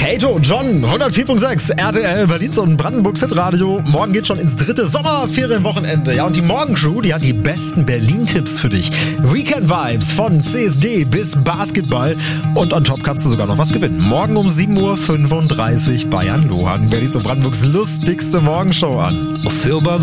Kato, John, 104.6, RTL, Berlins und Brandenburgs Hitradio. Morgen geht schon ins 3. Sommerferienwochenende. Ja, und die Morgencrew, die hat die besten Berlin-Tipps für dich. Weekend-Vibes von CSD bis Basketball. Und on top kannst du sogar noch was gewinnen. Morgen um 7.35 Uhr bei Jan Lohan, Berlins und Brandenburgs lustigste Morgenshow an.